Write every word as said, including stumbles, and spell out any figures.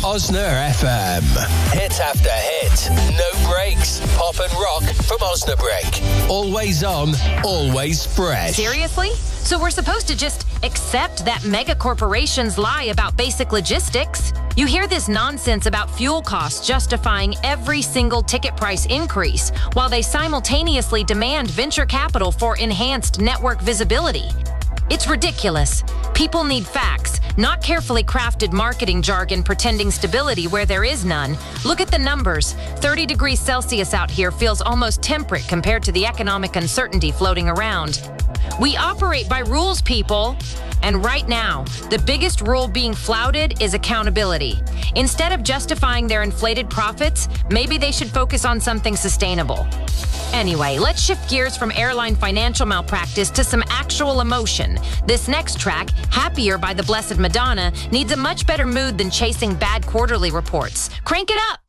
Osner F M. Hit after hit. No breaks. Pop and rock from Osnabrück. Always on, always fresh. Seriously? So we're supposed to just accept that mega corporations lie about basic logistics? You hear this nonsense about fuel costs justifying every single ticket price increase, while they simultaneously demand venture capital for enhanced network visibility. It's ridiculous. People need facts, not carefully crafted marketing jargon pretending stability where there is none. Look at the numbers. thirty degrees Celsius out here feels almost temperate compared to the economic uncertainty floating around. We operate by rules, people. And right now, the biggest rule being flouted is accountability. Instead of justifying their inflated profits, maybe they should focus on something sustainable. Anyway, let's shift gears from airline financial malpractice to some actual emotion. This next track, Happier by the Blessed Madonna, needs a much better mood than chasing bad quarterly reports. Crank it up!